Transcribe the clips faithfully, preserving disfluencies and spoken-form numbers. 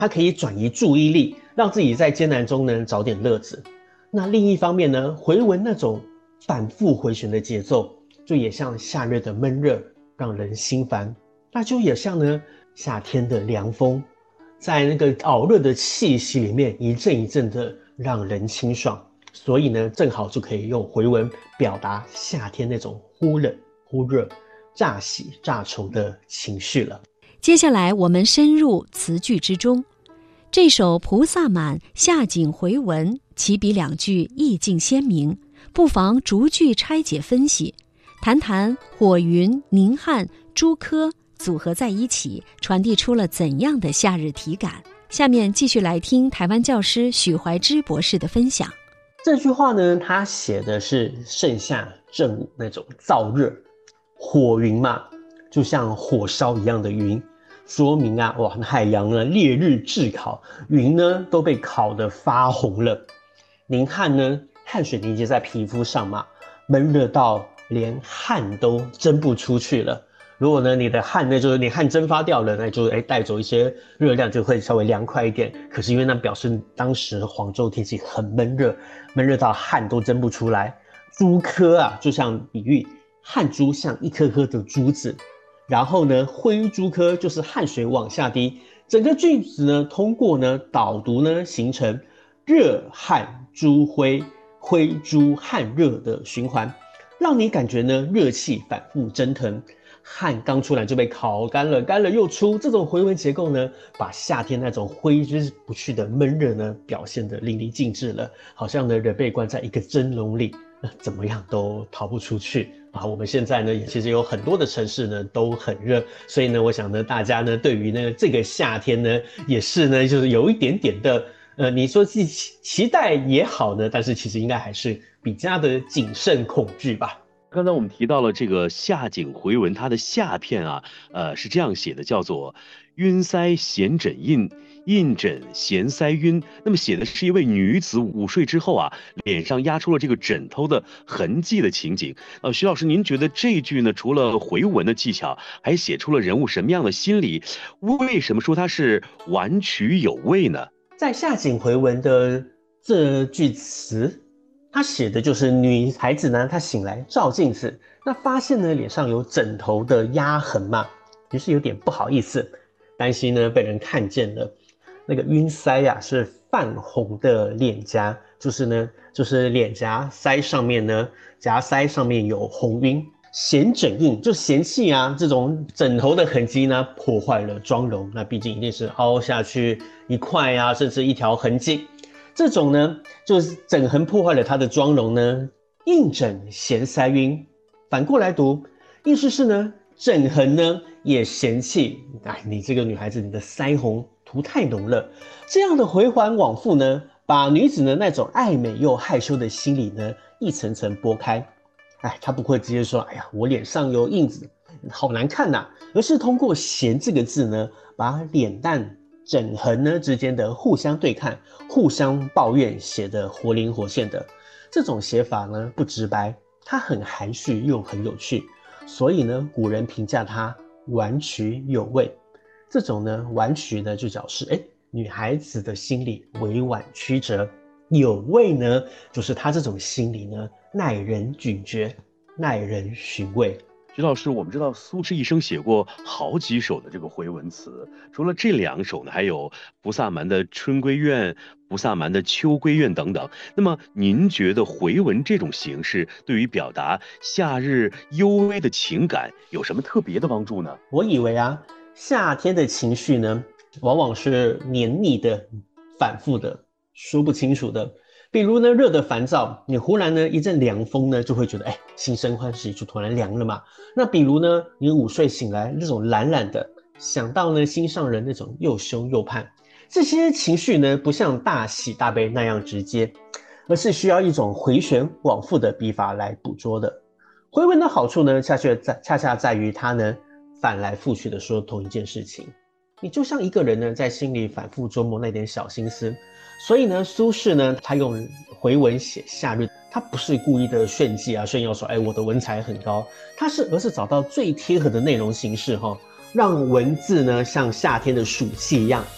它可以转移注意力，让自己在艰难中呢找点乐子。那另一方面呢，回文那种反复回旋的节奏，就也像夏日的闷热，让人心烦。那就也像呢夏天的凉风，在那个熬热的气息里面一阵一阵的让人清爽。所以呢，正好就可以用回文表达夏天那种忽冷忽热、乍喜乍愁的情绪了。 接下来我们深入词句之中，这首《菩萨蛮·夏景回文》起笔两句意境鲜明，不妨逐句拆解分析，谈谈火云、宁汉、朱科组合在一起，传递出了怎样的夏日体感。下面继续来听台湾教师许怀之博士的分享。 这句话呢，他写的是盛夏正午那种燥热，火云嘛，就像火烧一样的云，说明啊，哇，海洋呢烈日炙烤，云呢都被烤得发红了。凝汗呢，汗水凝结在皮肤上嘛，闷热到连汗都蒸不出去了。如果呢你的汗呢就是你汗蒸发掉了，那就哎带走一些热量，就会稍微凉快一点。可是因为那表示当时黄州天气很闷热，闷热到汗都蒸不出来。珠颗啊，就像比喻汗珠像一颗颗的珠子，然后呢灰珠颗就是汗水往下滴。整个句子呢通过呢导读呢形成热汗珠灰，灰珠汗热的循环，让你感觉呢热气反复蒸腾。汗刚出来就被烤干了，干了又出，这种回文结构呢，把夏天那种挥之不去的闷热呢，表现得淋漓尽致了。好像呢，人被关在一个蒸笼里，怎么样都逃不出去啊！我们现在呢，其实有很多的城市呢都很热，所以呢，我想呢，大家呢对于呢这个夏天呢，也是呢，就是有一点点的，呃，你说是期待也好呢，但是其实应该还是比较的谨慎恐惧吧。 刚才我们提到了这个夏景回文，它的夏片啊，呃，是这样写的，叫做晕腮闲枕印，印枕闲腮晕。那么写的是一位女子午睡之后啊，脸上压出了这个枕头的痕迹的情景。呃，徐老师，您觉得这句呢，除了回文的技巧，还写出了人物什么样的心理？为什么说它是婉曲有味呢？ 在夏景回文的这句词，他写的就是女孩子呢，她醒来照镜子，那发现呢脸上有枕头的压痕嘛，于是有点不好意思，担心呢被人看见了。那个晕腮呀、啊、是泛红的脸颊，就是呢就是脸颊腮上面呢颊腮上面有红晕。嫌枕印就嫌弃啊，这种枕头的痕迹呢破坏了妆容，那毕竟一定是凹下去一块啊，甚至一条痕迹。这种呢，就是枕痕破坏了她的妆容呢，印枕嫌腮晕。反过来读，意思是呢，枕痕呢也嫌弃，哎，你这个女孩子，你的腮红涂太浓了。这样的回环往复呢，把女子呢那种爱美又害羞的心理呢，一层层剥开。哎，她不会直接说，哎呀，我脸上有印子，好难看呐、啊，而是通过嫌这个字呢，把脸蛋枕痕呢之间的互相对看、互相抱怨写得活灵活现的。这种写法呢不直白，它很含蓄又很有趣，所以呢古人评价它婉曲有味。这种呢婉曲呢就表示，哎，女孩子的心理委婉曲折；有味呢就是她这种心理呢耐人咀嚼、耐人寻味。 徐老师，我们知道苏轼一生写过好几首的这个回文词，除了这两首呢，还有菩萨蛮的《春闺怨》、菩萨蛮的《秋闺怨》等等。那么您觉得回文这种形式对于表达夏日幽微的情感有什么特别的帮助呢？ 我以为啊，夏天的情绪呢，往往是黏腻的、反复的、说不清楚的。比如呢，热的烦躁，你忽然呢一阵凉风呢，就会觉得哎，心生欢喜，就突然凉了嘛。那比如呢，你午睡醒来那种懒懒的，想到呢心上人那种又羞又盼，这些情绪呢不像大喜大悲那样直接，而是需要一种回旋往复的笔法来捕捉的。回文的好处呢，恰恰在恰恰在于它呢反来覆去的说同一件事情，你就像一个人呢在心里反复琢磨那点小心思。所以呢，苏轼呢，他用回文写夏日，他不是故意的炫技啊，炫耀说，哎，我的文采很高，他是而是找到最贴合的内容形式哈，让文字呢像夏天的暑气一样，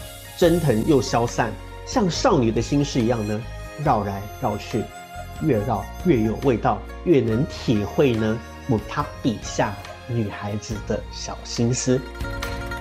蒸腾又消散，像少女的心事一样呢，绕来绕去，越绕越有味道，越能体会呢母他笔下女孩子的小心思。